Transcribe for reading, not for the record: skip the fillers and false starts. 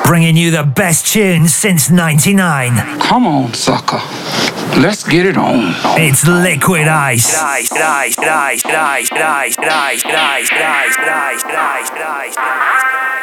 bringing you the best tunes since '99. Come on, sucker. Let's get it on. It's Liquid Ice.